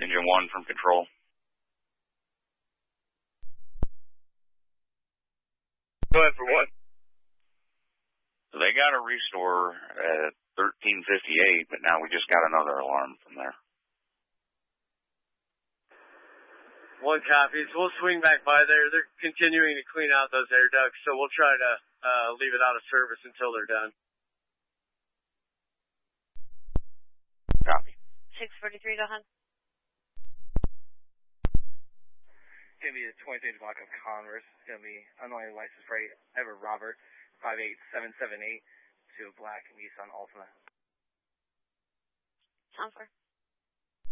Engine 1 from control. Go ahead for what? So they got a restore at 13:58, but now we just got another alarm from there. One copy. So we'll swing back by there. They're continuing to clean out those air ducts, so we'll try to leave it out of service until they're done. Copy. 643 to Hunt. It's going to be the 23 block of Converse. It's going to be unknown license plate Ever Robert 58778 to a black Nissan Altima. Sound 4.